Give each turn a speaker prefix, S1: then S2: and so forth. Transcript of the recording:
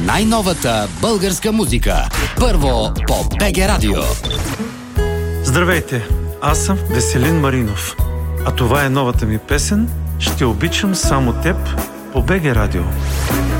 S1: най-новата българска музика. Първо по БГ Радио.
S2: Здравейте, аз съм Веселин Маринов. А това е новата ми песен "Ще обичам само теб" по БГ Радио.